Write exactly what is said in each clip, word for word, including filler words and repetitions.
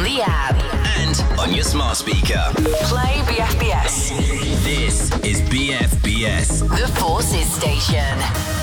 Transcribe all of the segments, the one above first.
the app and on your smart speaker. Play B F B S. This is B F B S, The Forces Station.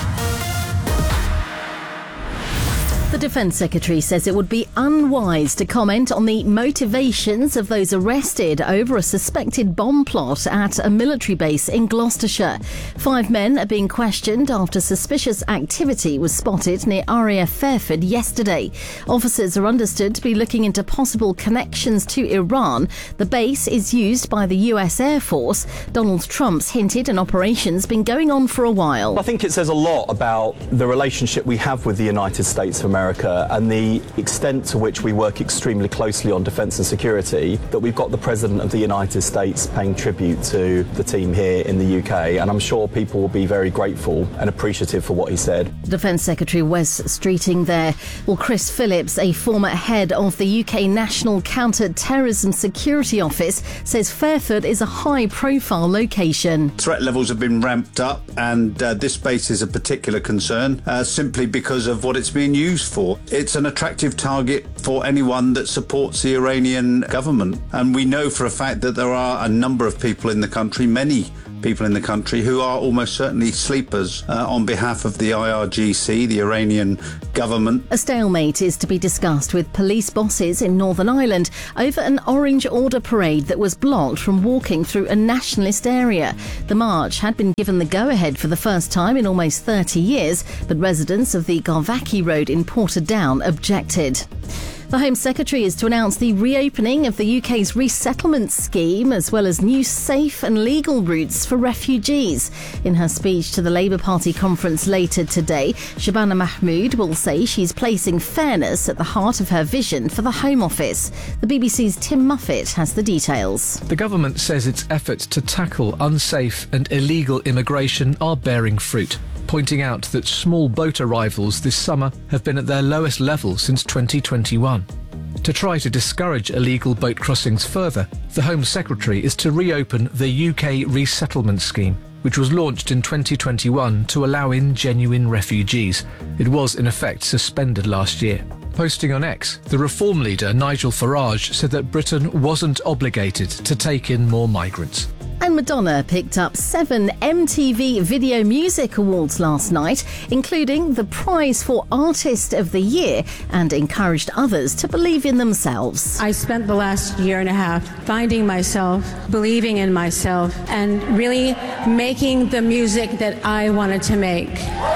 The Defence Secretary says it would be unwise to comment on the motivations of those arrested over a suspected bomb plot at a military base in Gloucestershire. Five men are being questioned after suspicious activity was spotted near R A F Fairford yesterday. Officers are understood to be looking into possible connections to Iran. The base is used by the U S Air Force. Donald Trump's hinted an operation's been going on for a while. I think it says a lot about the relationship we have with the United States of America and the extent to which we work extremely closely on defence and security, that we've got the President of the United States paying tribute to the team here in the U K, and I'm sure people will be very grateful and appreciative for what he said. Defence Secretary Wes Streeting there. Well, Chris Phillips, a former head of the U K National Counter-Terrorism Security Office, says Fairford is a high-profile location. Threat levels have been ramped up, and uh, this base is a particular concern uh, simply because of what it's being used for. It's an attractive target for anyone that supports the Iranian government. And we know for a fact that there are a number of people in the country, many people in the country, who are almost certainly sleepers uh, on behalf of the I R G C, the Iranian government. A stalemate is to be discussed with police bosses in Northern Ireland over an Orange Order parade that was blocked from walking through a nationalist area. The march had been given the go-ahead for the first time in almost thirty years, but residents of the Garvackie Road in Portadown objected. The Home Secretary is to announce the reopening of the U K's resettlement scheme, as well as new safe and legal routes for refugees. In her speech to the Labour Party conference later today, Shabana Mahmood will say she's placing fairness at the heart of her vision for the Home Office. The B B C's Tim Muffet has the details. The government says its efforts to tackle unsafe and illegal immigration are bearing fruit, pointing out that small boat arrivals this summer have been at their lowest level since twenty twenty-one. To try to discourage illegal boat crossings further, the Home Secretary is to reopen the U K Resettlement Scheme, which was launched in twenty twenty-one to allow in genuine refugees. It was in effect suspended last year. Posting on X, the Reform leader Nigel Farage said that Britain wasn't obligated to take in more migrants. And Madonna picked up seven M T V Video Music Awards last night, including the prize for Artist of the Year, and encouraged others to believe in themselves. I spent the last year and a half finding myself, believing in myself, and really making the music that I wanted to make.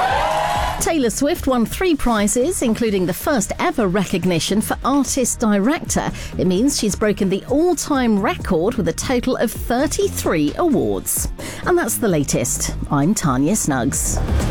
Taylor Swift won three prizes, including the first ever recognition for Artist Director. It means she's broken the all-time record with a total of thirty-three awards. And that's the latest. I'm Tanya Snuggs.